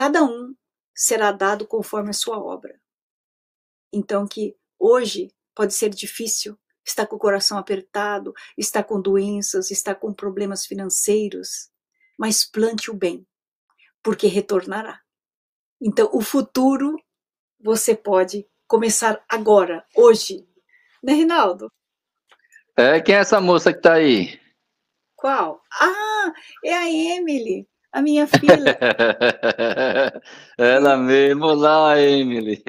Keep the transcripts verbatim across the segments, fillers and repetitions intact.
cada um será dado conforme a sua obra. Então que hoje pode ser difícil, está com o coração apertado, está com doenças, está com problemas financeiros, mas plante o bem, porque retornará. Então o futuro você pode começar agora, hoje. Né, Rinaldo? É, quem é essa moça que tá aí? Qual? Ah, é a Emily, a minha filha. Ela mesmo, olá, Emily.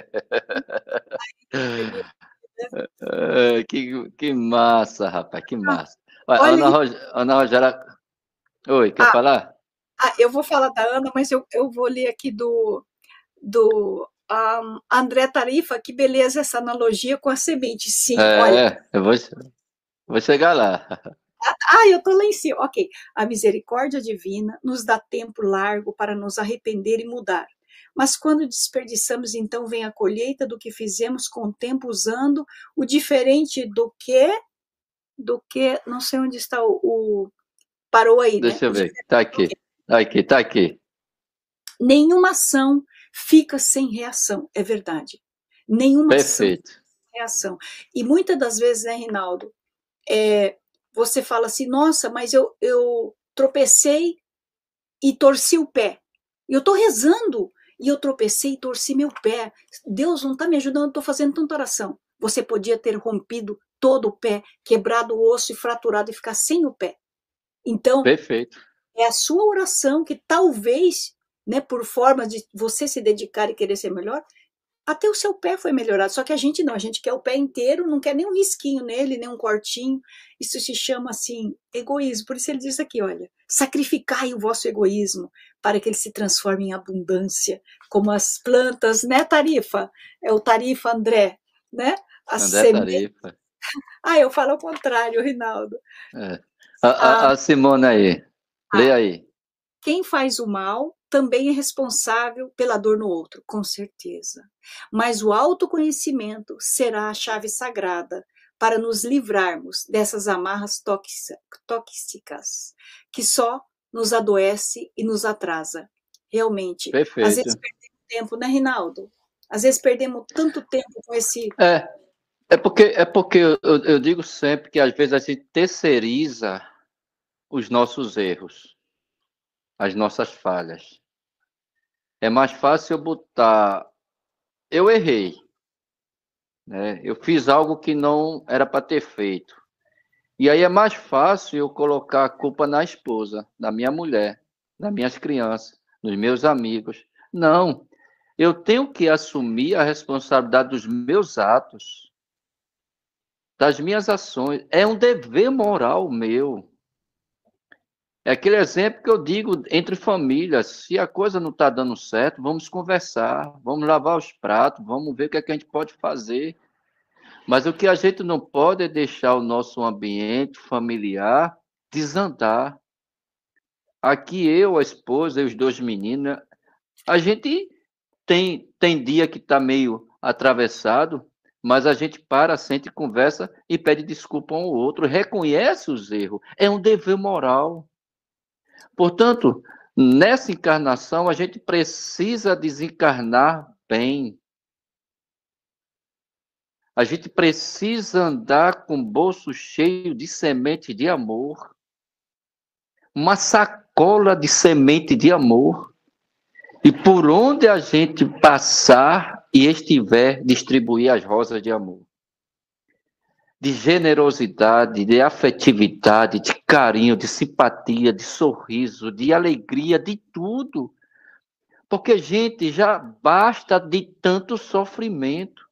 É, que, que massa, rapaz, que massa. Olha, Olha, Ana, Rog... Ana Rogéria. Oi, quer ah, falar? ah, eu vou falar da Ana, mas eu, eu vou ler aqui do, do um, André Tarifa, que beleza essa analogia com a semente. Sim, olha. É, eu vou, vou chegar lá. Ah, eu estou lá em cima. Ok. A misericórdia divina nos dá tempo largo para nos arrepender e mudar. Mas quando desperdiçamos, então vem a colheita do que fizemos com o tempo, usando o diferente do que, do que, não sei onde está o, o parou aí, né? Deixa eu O ver. diferente Tá do que. aqui. Tá aqui, tá aqui. Nenhuma ação fica sem reação, é verdade. Nenhuma ação Perfeito. sem reação. E muitas das vezes, né, Rinaldo, é, você fala assim, nossa, mas eu, eu tropecei e torci o pé. E eu estou rezando e eu tropecei e torci meu pé. Deus não está me ajudando, eu estou fazendo tanta oração. Você podia ter rompido todo o pé, quebrado o osso e fraturado e ficar sem o pé. Então, Perfeito. é a sua oração que talvez, né, por forma de você se dedicar e querer ser melhor, até o seu pé foi melhorado. Só que a gente não, a gente quer o pé inteiro, não quer nem um risquinho nele, nem um cortinho. Isso se chama assim egoísmo. Por isso ele diz aqui, olha, sacrificai o vosso egoísmo para que ele se transforme em abundância, como as plantas, né, Tarifa? É o Tarifa André, né? As André sementes. Tarifa. Ah, eu falo ao contrário, Rinaldo. É. A, Ah, a, a Simone aí. Lê ah, aí. quem faz o mal também é responsável pela dor no outro, com certeza. Mas o autoconhecimento será a chave sagrada para nos livrarmos dessas amarras tóxicas que só nos adoece e nos atrasa. Realmente, às vezes Perfeito. perdemos tempo, né, Rinaldo? Às vezes perdemos tanto tempo com esse. É, é porque, é porque eu, eu eu digo sempre que às vezes a gente terceiriza os nossos erros, as nossas falhas. É mais fácil eu botar, eu errei, né? Eu fiz algo que não era para ter feito. E aí é mais fácil eu colocar a culpa na esposa, na minha mulher, nas minhas crianças, nos meus amigos. Não, eu tenho que assumir a responsabilidade dos meus atos, das minhas ações. É um dever moral meu. É aquele exemplo que eu digo entre famílias. Se a coisa não está dando certo, vamos conversar, vamos lavar os pratos, vamos ver o que, é que a gente pode fazer. Mas o que a gente não pode é deixar o nosso ambiente familiar desandar. Aqui eu, a esposa e os dois meninos, a gente tem, tem dia que está meio atravessado, mas a gente para, sente, conversa e pede desculpa um ao outro, reconhece os erros. É um dever moral. Portanto, nessa encarnação, a gente precisa desencarnar bem. A gente precisa andar com o bolso cheio de semente de amor. Uma sacola de semente de amor. E por onde a gente passar e estiver, distribuir as rosas de amor. De generosidade, de afetividade, de carinho, de simpatia, de sorriso, de alegria, de tudo. Porque, gente, já basta de tanto sofrimento.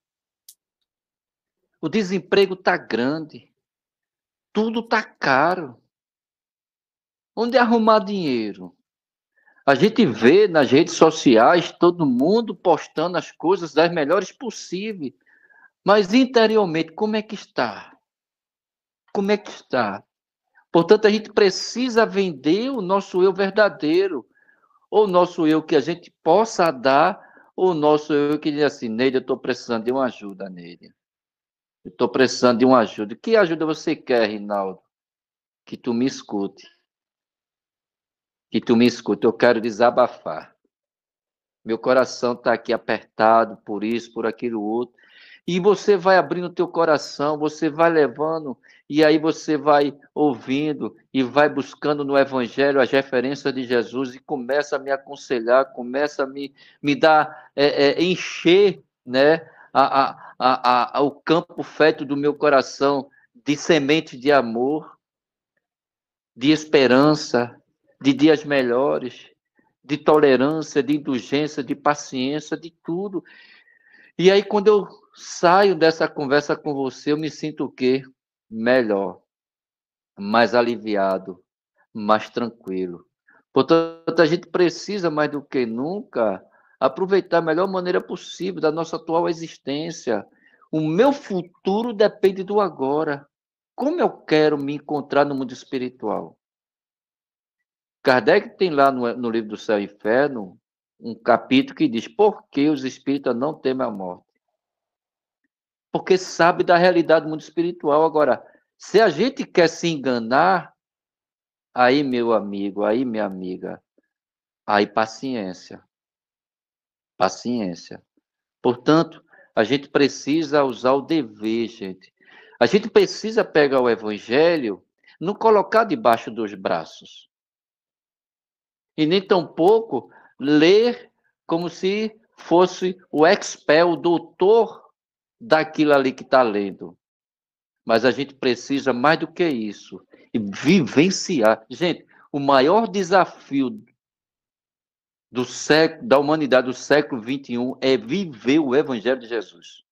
O desemprego está grande, tudo está caro. Onde arrumar dinheiro? A gente vê nas redes sociais todo mundo postando as coisas das melhores possíveis, mas interiormente, como é que está? Como é que está? Portanto, a gente precisa vender o nosso eu verdadeiro, ou o nosso eu que a gente possa dar, ou o nosso eu que diz assim, Neide, eu estou precisando de uma ajuda, Neide. Eu estou precisando de uma ajuda. Que ajuda você quer, Rinaldo? Que tu me escute. Que tu me escute. Eu quero desabafar. Meu coração está aqui apertado por isso, por aquilo outro. E você vai abrindo o teu coração, você vai levando, e aí você vai ouvindo e vai buscando no Evangelho as referências de Jesus e começa a me aconselhar, começa a me, me dar, é, é, encher, né, a, a, a, a, o campo fértil do meu coração de semente de amor, de esperança, de dias melhores, de tolerância, de indulgência, de paciência, de tudo. E aí, quando eu saio dessa conversa com você, eu me sinto o quê? Melhor, mais aliviado, mais tranquilo. Portanto, a gente precisa, mais do que nunca, aproveitar a melhor maneira possível da nossa atual existência. O meu futuro depende do agora. Como eu quero me encontrar no mundo espiritual? Kardec tem lá no, no livro do Céu e Inferno um capítulo que diz por que os espíritas não temem a morte. Porque sabe da realidade do mundo espiritual. Agora, se a gente quer se enganar, aí, meu amigo, aí, minha amiga, aí paciência. Paciência. Portanto, a gente precisa usar o dever, gente. A gente precisa pegar o evangelho, não colocar debaixo dos braços. E nem tampouco ler como se fosse o expert, o doutor daquilo ali que está lendo. Mas a gente precisa mais do que isso. E vivenciar. Gente, o maior desafio do século, da humanidade do século vinte e um é viver o Evangelho de Jesus.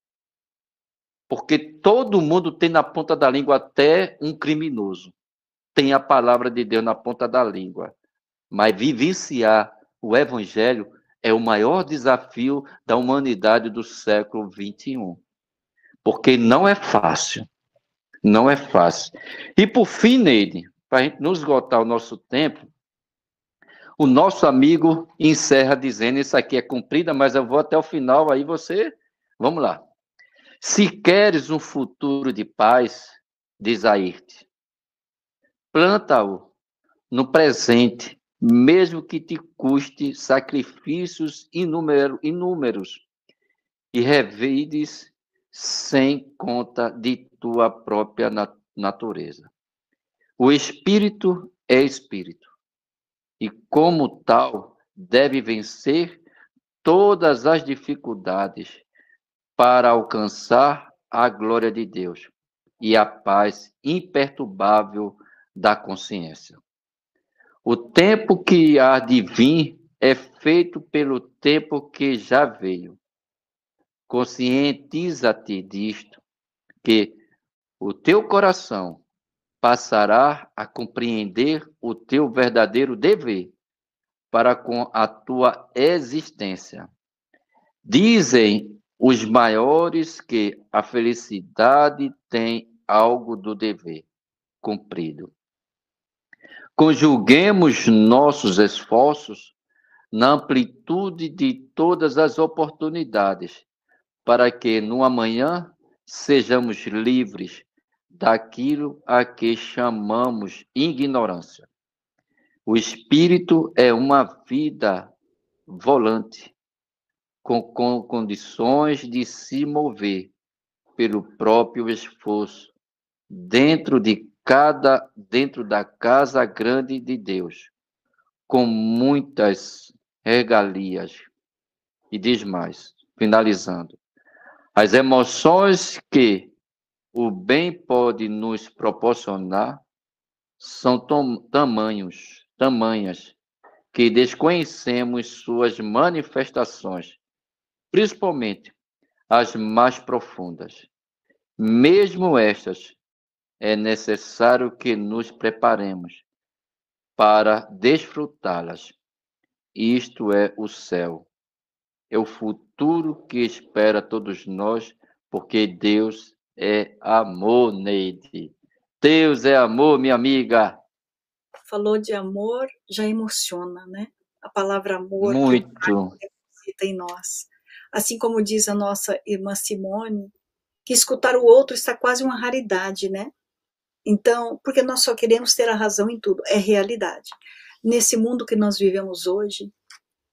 Porque todo mundo tem na ponta da língua, até um criminoso. Tem a palavra de Deus na ponta da língua. Mas vivenciar o Evangelho é o maior desafio da humanidade do século vinte e um. Porque não é fácil. Não é fácil. E por fim, Neide, para a gente não esgotar o nosso tempo, o nosso amigo encerra dizendo, isso aqui é comprida, mas eu vou até o final, aí você... Vamos lá. Se queres um futuro de paz, diz Ayrte, planta-o no presente, mesmo que te custe sacrifícios inúmero, inúmeros, e revides sem conta de tua própria natureza. O espírito é espírito, e como tal, deve vencer todas as dificuldades para alcançar a glória de Deus e a paz imperturbável da consciência. O tempo que há de vir é feito pelo tempo que já veio. Conscientiza-te disto, que o teu coração passará a compreender o teu verdadeiro dever para com a tua existência. Dizem os maiores que a felicidade tem algo do dever cumprido. Conjuguemos nossos esforços na amplitude de todas as oportunidades, para que no amanhã sejamos livres daquilo a que chamamos ignorância. O espírito é uma vida volante, com, com condições de se mover pelo próprio esforço, dentro de cada, dentro da casa grande de Deus, com muitas regalias. E diz mais, finalizando, as emoções que o bem pode nos proporcionar são tamanhos, tamanhas, que desconhecemos suas manifestações, principalmente as mais profundas. Mesmo estas, é necessário que nos preparemos para desfrutá-las. Isto é o céu. É o futuro que espera todos nós, porque Deus é amor, Neide. Deus é amor, minha amiga. Falou de amor, já emociona, né? A palavra amor que o Pai Muito. deposita em nós. Assim como diz a nossa irmã Simone, que escutar o outro está quase uma raridade, né? Então, porque nós só queremos ter a razão em tudo, é realidade. Nesse mundo que nós vivemos hoje,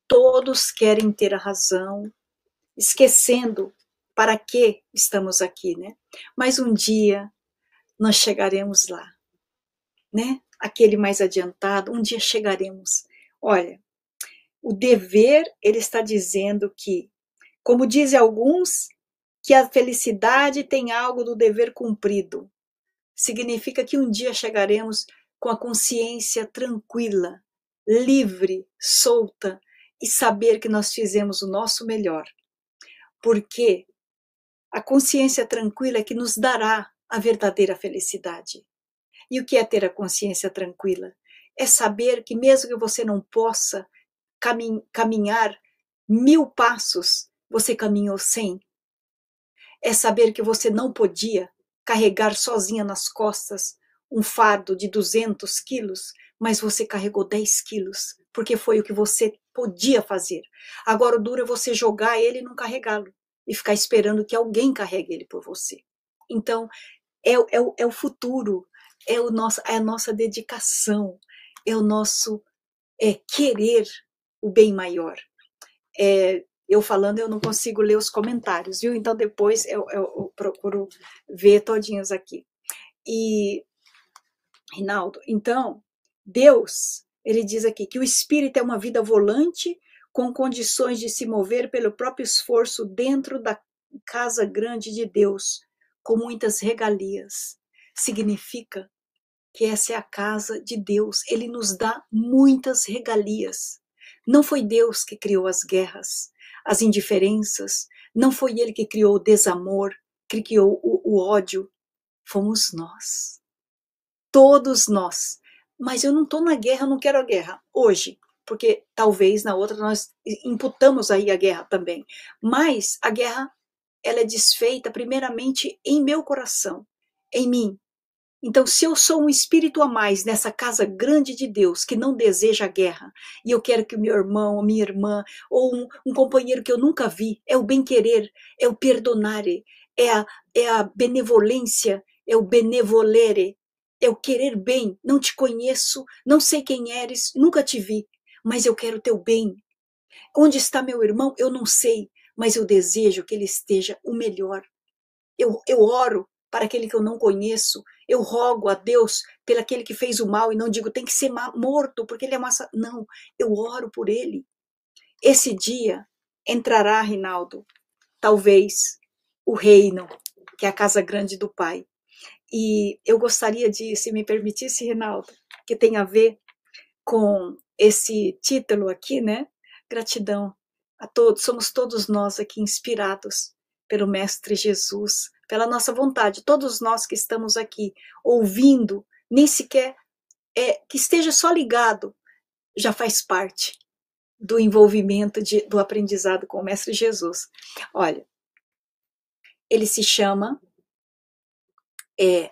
Todos querem ter a razão, esquecendo para que estamos aqui, né? Mas um dia nós chegaremos lá, né? Aquele mais adiantado, um dia chegaremos. Olha, o dever, ele está dizendo que, como dizem alguns, que a felicidade tem algo do dever cumprido. Significa que um dia chegaremos com a consciência tranquila, livre, solta, e saber que nós fizemos o nosso melhor. Porque a consciência tranquila é que nos dará a verdadeira felicidade. E o que é ter a consciência tranquila? É saber que mesmo que você não possa caminhar mil passos, você caminhou cem. É saber que você não podia carregar sozinha nas costas um fardo de duzentos quilos, mas você carregou dez quilos, porque foi o que você podia fazer. Agora o duro é você jogar ele e não carregá-lo, e ficar esperando que alguém carregue ele por você. Então, é, é, é o futuro, é, o nosso, é a nossa dedicação, é o nosso é, querer o bem maior. É, eu falando, eu não consigo ler os comentários, viu? Então depois eu, eu, eu procuro ver todinhos aqui. E, Rinaldo, então, Deus, ele diz aqui que o espírito é uma vida volante com condições de se mover pelo próprio esforço dentro da casa grande de Deus, com muitas regalias. Significa que essa é a casa de Deus. Ele nos dá muitas regalias. Não foi Deus que criou as guerras, as indiferenças, não foi Ele que criou o desamor, que criou o, o ódio. Fomos nós. Todos nós. Mas eu não estou na guerra, eu não quero a guerra hoje, porque talvez na outra nós imputamos aí a guerra também. Mas a guerra, ela é desfeita primeiramente em meu coração, em mim. Então, se eu sou um espírito a mais nessa casa grande de Deus, que não deseja a guerra, e eu quero que o meu irmão, a minha irmã, ou um, um companheiro que eu nunca vi, é o bem-querer, é o perdonare, é a, é a benevolência, é o benevolere, é o querer bem. Não te conheço, não sei quem eres, nunca te vi, mas eu quero o teu bem. Onde está meu irmão? Eu não sei, mas eu desejo que ele esteja o melhor. Eu, eu oro para aquele que eu não conheço, eu rogo a Deus pelo aquele que fez o mal, e não digo tem que ser morto, porque ele é massa. Não, eu oro por ele. Esse dia entrará, Rinaldo, talvez, o reino, que é a casa grande do Pai. E eu gostaria de, se me permitisse, Rinaldo, que tem a ver com esse título aqui, né? Gratidão a todos, somos todos nós aqui inspirados pelo Mestre Jesus, pela nossa vontade, todos nós que estamos aqui ouvindo, nem sequer é, que esteja só ligado, já faz parte do envolvimento de, do aprendizado com o Mestre Jesus. Olha, ele se chama é,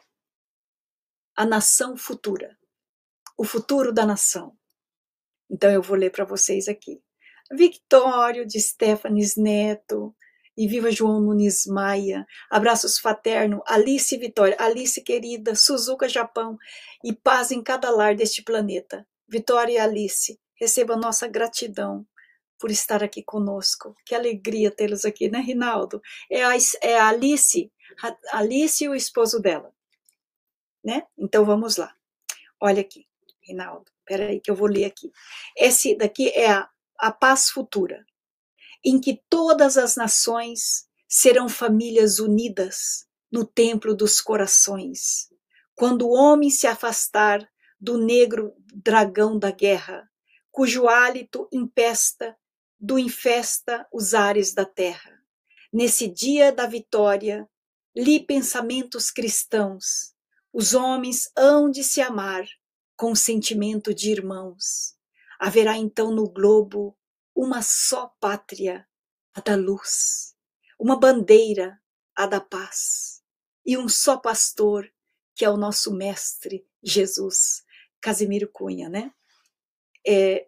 A Nação Futura, o futuro da nação. Então eu vou ler para vocês aqui. Victório de Stefanes Neto, e viva João Nunes Maia, abraços fraterno, Alice Vitória, Alice querida, Suzuka Japão, e paz em cada lar deste planeta. Vitória e Alice, receba nossa gratidão por estar aqui conosco. Que alegria tê-los aqui, né, Rinaldo? É a, é a Alice, a Alice e o esposo dela, né? Então vamos lá. Olha aqui, Rinaldo, peraí que eu vou ler aqui. Esse daqui é a, a paz futura, em que todas as nações serão famílias unidas no templo dos corações, quando o homem se afastar do negro dragão da guerra, cujo hálito empesta, do infesta os ares da terra. Nesse dia da vitória, li pensamentos cristãos, os homens hão de se amar com sentimento de irmãos. Haverá então no globo uma só pátria, a da luz, uma bandeira, a da paz, e um só pastor, que é o nosso mestre Jesus. Casimiro Cunha, né? É,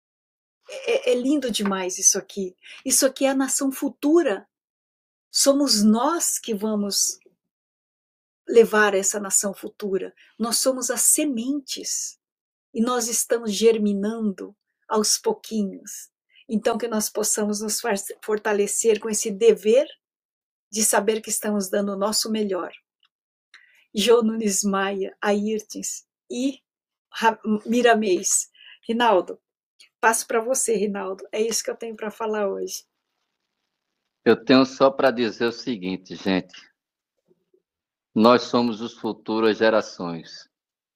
é, é lindo demais isso aqui. Isso aqui é a nação futura. Somos nós que vamos levar essa nação futura. Nós somos as sementes e nós estamos germinando aos pouquinhos. Então, que nós possamos nos fortalecer com esse dever de saber que estamos dando o nosso melhor. Jô Nunes Maia, Ayrtins e Miramês. Rinaldo, passo para você, Rinaldo. É isso que eu tenho para falar hoje. Eu tenho só para dizer o seguinte, gente. Nós somos as futuras gerações.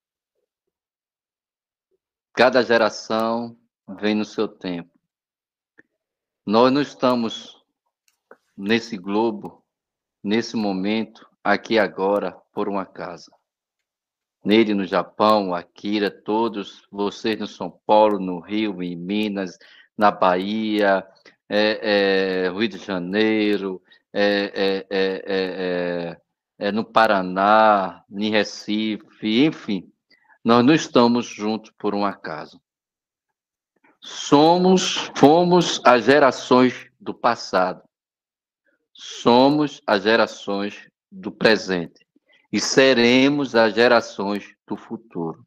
Cada geração vem no seu tempo. Nós não estamos nesse globo, nesse momento, aqui agora, por um acaso. Nele, no Japão, Akira, todos vocês no São Paulo, no Rio, em Minas, na Bahia, é, é, Rio de Janeiro, é, é, é, é, no Paraná, em Recife, enfim, nós não estamos juntos por um acaso. Somos, fomos as gerações do passado. Somos as gerações do presente. E seremos as gerações do futuro.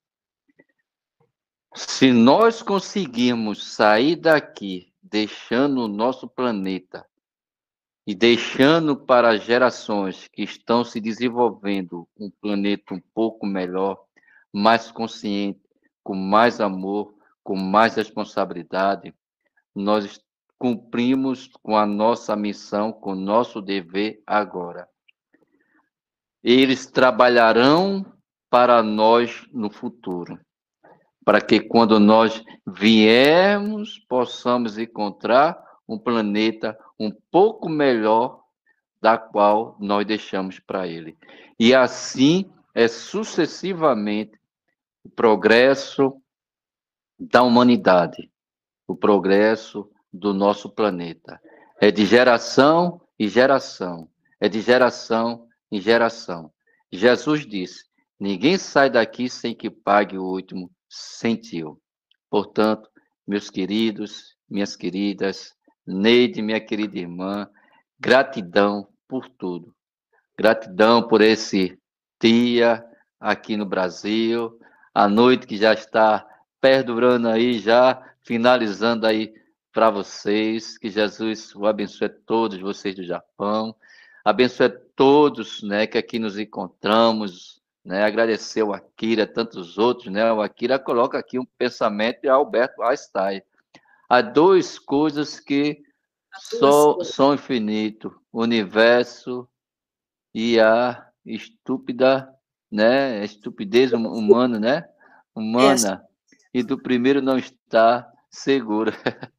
Se nós conseguirmos sair daqui, deixando o nosso planeta e deixando para as gerações que estão se desenvolvendo um planeta um pouco melhor, mais consciente, com mais amor, com mais responsabilidade, nós cumprimos com a nossa missão, com o nosso dever agora. Eles trabalharão para nós no futuro, para que quando nós viermos, possamos encontrar um planeta um pouco melhor da qual nós deixamos para ele. E assim é sucessivamente o progresso da humanidade, o progresso do nosso planeta. É de geração em geração, é de geração em geração. Jesus disse, ninguém sai daqui sem que pague o último centil. Portanto, meus queridos, minhas queridas, Neide, minha querida irmã, gratidão por tudo. Gratidão por esse dia aqui no Brasil, a noite que já está perdurando aí, já finalizando aí para vocês. Que Jesus o abençoe a todos vocês do Japão. Abençoe a todos, né, que aqui nos encontramos, né? Agradecer ao Akira, tantos outros, né? O Akira coloca aqui um pensamento de Albert Einstein. Há duas coisas que só são infinitos: o universo e a estúpida, né? A estupidez humana, né? Humana. E do primeiro não está seguro.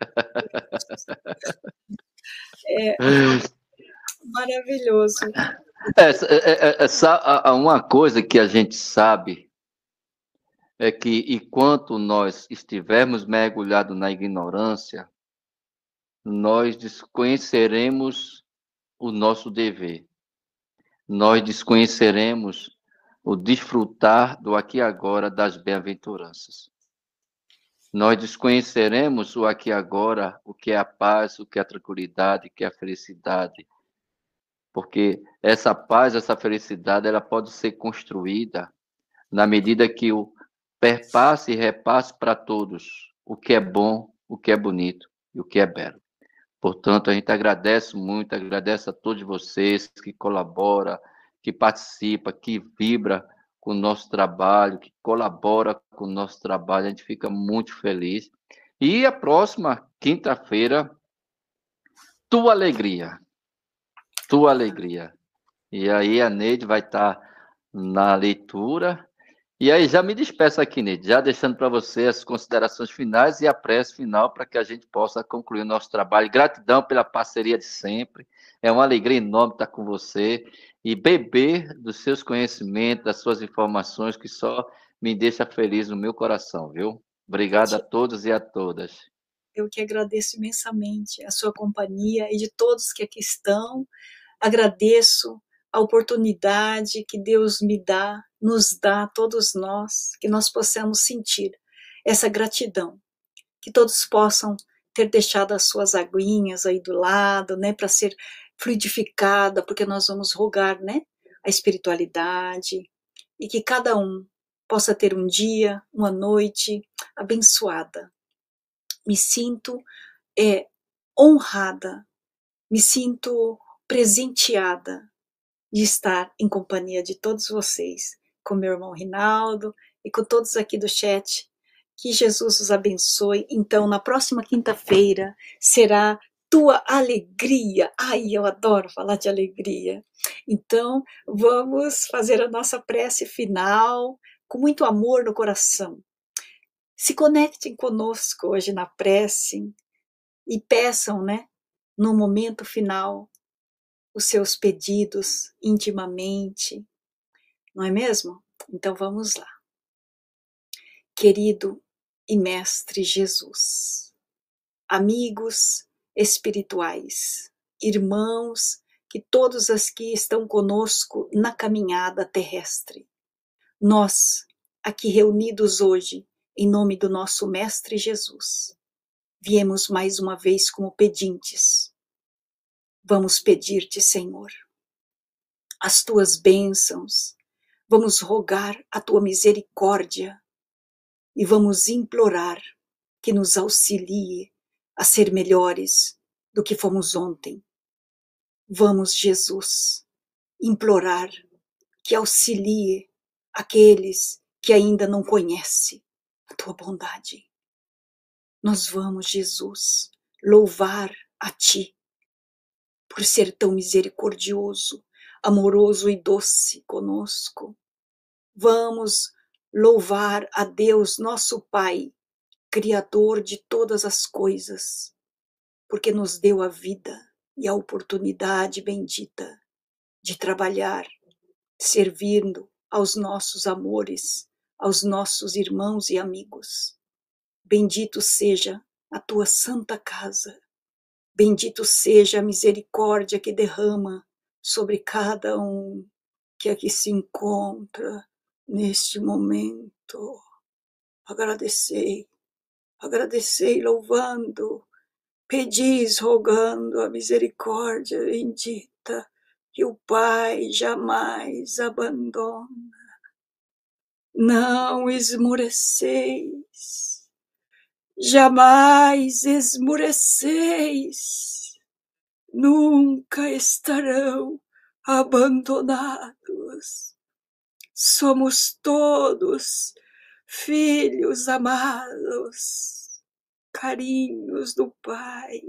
É maravilhoso. Essa, essa, uma coisa que a gente sabe é que enquanto nós estivermos mergulhados na ignorância, nós desconheceremos o nosso dever. Nós desconheceremos o desfrutar do aqui e agora das bem-aventuranças. Nós desconheceremos o aqui e agora, o que é a paz, o que é a tranquilidade, o que é a felicidade. Porque essa paz, essa felicidade, ela pode ser construída na medida que o perpasse e repasse para todos o que é bom, o que é bonito e o que é belo. Portanto, a gente agradece muito, agradece a todos vocês que colaboram, que participam, que vibram com o nosso trabalho, que colabora com o nosso trabalho. A gente fica muito feliz. E a próxima quinta-feira, tua alegria. Tua alegria. E aí a Neide vai estar na leitura. E aí já me despeço aqui, Neide, já deixando para você as considerações finais e a prece final para que a gente possa concluir o nosso trabalho. Gratidão pela parceria de sempre. É uma alegria enorme estar com você e beber dos seus conhecimentos, das suas informações, que só me deixa feliz no meu coração, viu? Obrigado a todos e a todas. Eu que agradeço imensamente a sua companhia e de todos que aqui estão. Agradeço a oportunidade que Deus me dá, nos dá, todos nós, que nós possamos sentir essa gratidão, que todos possam ter deixado as suas aguinhas aí do lado, né, para ser fluidificada, porque nós vamos rogar, né, a espiritualidade, e que cada um possa ter um dia, uma noite abençoada. Me sinto é, honrada, me sinto presenteada de estar em companhia de todos vocês, com meu irmão Rinaldo e com todos aqui do chat. Que Jesus os abençoe. Então, na próxima quinta-feira será tua alegria. Ai, eu adoro falar de alegria. Então, vamos fazer a nossa prece final com muito amor no coração. Se conectem conosco hoje na prece e peçam, né, no momento final, os seus pedidos intimamente, não é mesmo? Então vamos lá. Querido e Mestre Jesus, amigos espirituais, irmãos, que todos os que estão conosco na caminhada terrestre, nós, aqui reunidos hoje, em nome do nosso Mestre Jesus, viemos mais uma vez como pedintes. Vamos pedir-te, Senhor, as tuas bênçãos, vamos rogar a tua misericórdia e vamos implorar que nos auxilie a ser melhores do que fomos ontem. Vamos, Jesus, implorar que auxilie aqueles que ainda não conhecem a tua bondade. Nós vamos, Jesus, louvar a ti por ser tão misericordioso, amoroso e doce conosco. Vamos louvar a Deus, nosso Pai, Criador de todas as coisas, porque nos deu a vida e a oportunidade bendita de trabalhar, servindo aos nossos amores, aos nossos irmãos e amigos. Bendito seja a tua santa casa, bendito seja a misericórdia que derrama sobre cada um que aqui se encontra neste momento. Agradecei, agradecei louvando, pedis rogando a misericórdia bendita que o Pai jamais abandona. Não esmoreceis, jamais esmoreceis, nunca estarão abandonados. Somos todos filhos amados, carinhos do Pai.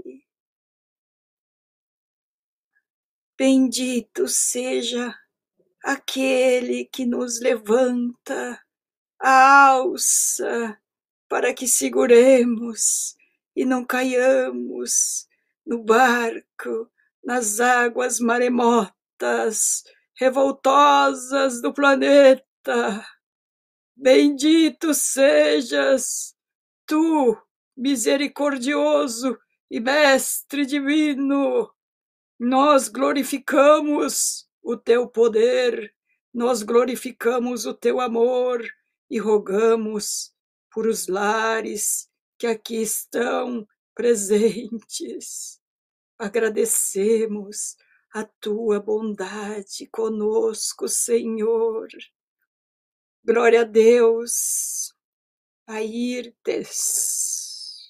Bendito seja aquele que nos levanta a alça para que seguremos e não caiamos no barco, nas águas maremotas, revoltosas do planeta. Bendito sejas tu, misericordioso e mestre divino. Nós glorificamos o teu poder, nós glorificamos o teu amor e rogamos por os lares que aqui estão presentes. Agradecemos a tua bondade conosco, Senhor. Glória a Deus, Airtes.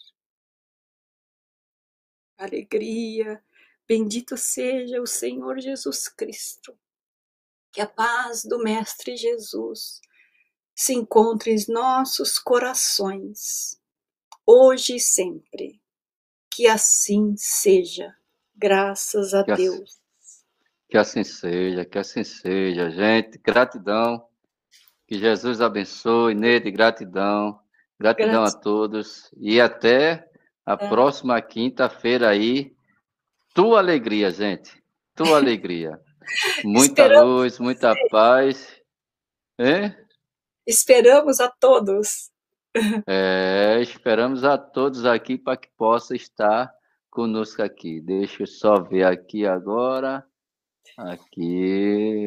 Alegria, bendito seja o Senhor Jesus Cristo. Que a paz do Mestre Jesus se encontre em nossos corações, hoje e sempre. Que assim seja, graças a Que assim, Deus. que assim seja, que assim seja, gente. Gratidão. Que Jesus abençoe. Nele, gratidão. Gratidão a Gratidão. todos. E até a próxima quinta-feira aí. Tua alegria, gente. Tua alegria. Muita Esperamos, luz, muita paz. Hein? esperamos a todos. É, esperamos a todos aqui para que possa estar conosco aqui. Deixa eu só ver aqui agora. Aqui.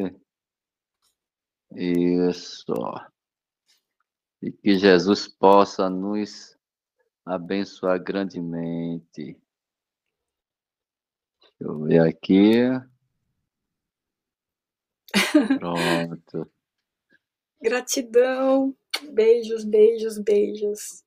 Isso. E que Jesus possa nos abençoar grandemente. Deixa eu ver aqui. Pronto. Gratidão. Beijos, beijos, beijos.